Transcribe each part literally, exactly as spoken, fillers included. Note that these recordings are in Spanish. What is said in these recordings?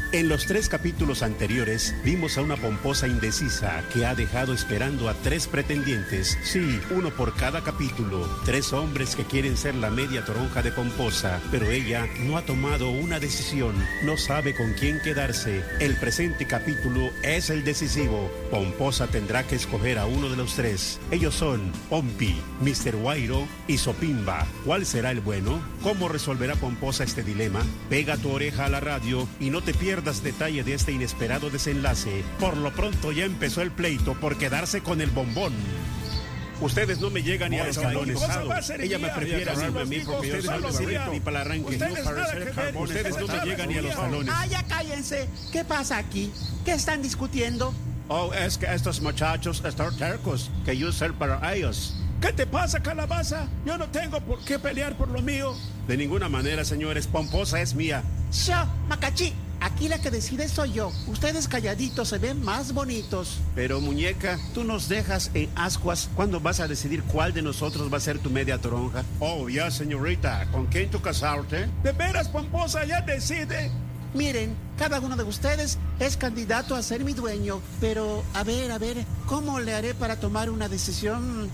En los tres capítulos anteriores vimos a una pomposa indecisa que ha dejado esperando a tres pretendientes, sí, uno por cada capítulo, tres hombres que quieren ser la media toronja de Pomposa, pero ella no ha tomado una decisión, no sabe con quién quedarse. El presente capítulo es el decisivo. Pomposa tendrá que escoger a uno de los tres. Ellos son Pompi, mister Guairo y Sopimba. ¿Cuál será el bueno? ¿Cómo resolverá Pomposa este dilema? Pega tu oreja a la radio y no te pierdas detalle de este inesperado desenlace. Por lo pronto ya empezó el pleito por quedarse con el bombón. Ustedes no me llegan ni a los talones. Ella me prefiere hacerme a mí porque yo soy el ni para el arranque. Ustedes no me llegan ni a los talones. Ah, ya cállense. ¿Qué pasa aquí? ¿Qué están discutiendo? Oh, es que estos muchachos están tercos, que yo ser para ellos. ¿Qué te pasa, calabaza? Yo no tengo por qué pelear por lo mío. De ninguna manera, señores. Pomposa es mía. Yo, Macachi. Aquí la que decide soy yo. Ustedes calladitos se ven más bonitos. Pero, muñeca, tú nos dejas en ascuas. ¿Cuándo vas a decidir cuál de nosotros va a ser tu media toronja? Oh, ya, señorita. ¿Con quién tú casarte? De veras, Pomposa, ya decide. Miren, cada uno de ustedes es candidato a ser mi dueño. Pero, a ver, a ver, ¿cómo le haré para tomar una decisión?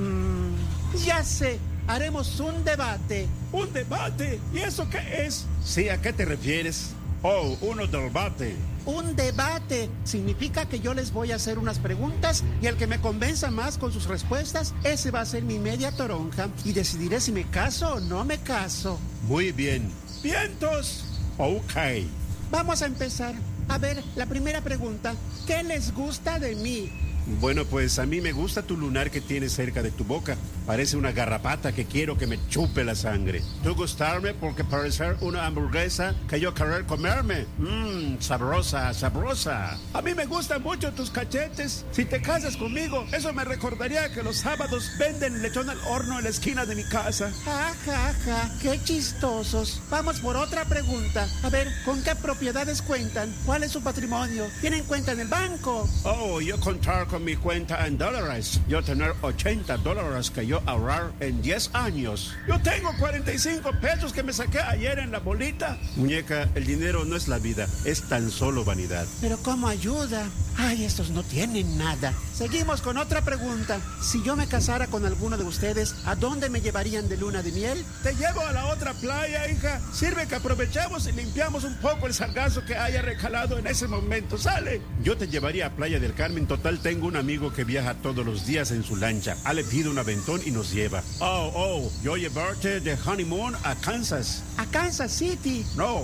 Mm, ya sé. Haremos un debate. ¿Un debate? ¿Y eso qué es? Sí, ¿a qué te refieres? Oh, uno del bate. Un debate significa que yo les voy a hacer unas preguntas y el que me convenza más con sus respuestas, ese va a ser mi media toronja y decidiré si me caso o no me caso. Muy bien. ¡Vientos! Ok. Vamos a empezar. A ver, la primera pregunta. ¿Qué les gusta de mí? Bueno, pues a mí me gusta tu lunar que tienes cerca de tu boca. Parece una garrapata que quiero que me chupe la sangre. Tú gustarme porque parecer una hamburguesa que yo querer comerme. Mmm, sabrosa, sabrosa. A mí me gustan mucho tus cachetes. Si te casas conmigo, eso me recordaría que los sábados venden lechón al horno en la esquina de mi casa. Ja, ja, ja, qué chistosos. Vamos por otra pregunta. A ver, ¿con qué propiedades cuentan? ¿Cuál es su patrimonio? ¿Tienen cuenta en el banco? Oh, yo contar con mi cuenta en dólares. Yo tener ochenta dólares que yo ahorrar en diez años. Yo tengo cuarenta y cinco pesos que me saqué ayer en la bolita. Muñeca, el dinero no es la vida, es tan solo vanidad. Pero ¿cómo ayuda? Ay, estos no tienen nada. Seguimos con otra pregunta. Si yo me casara con alguno de ustedes, ¿a dónde me llevarían de luna de miel? Te llevo a la otra playa, hija. Sirve que aprovechamos y limpiamos un poco el sargazo que haya recalado en ese momento. ¡Sale! Yo te llevaría a Playa del Carmen. Total, tengo un amigo que viaja todos los días en su lancha. Ah, le pide un aventón y nos lleva. Oh, oh, yo llevarte de honeymoon a Kansas. ¿A Kansas City? No.